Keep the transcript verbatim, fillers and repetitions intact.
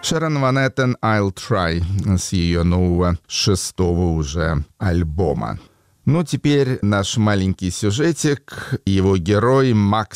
Шерон Ван Эттен «I'll Try» с ее нового шестого уже альбома. Ну, теперь наш маленький сюжетик. Его герой Макс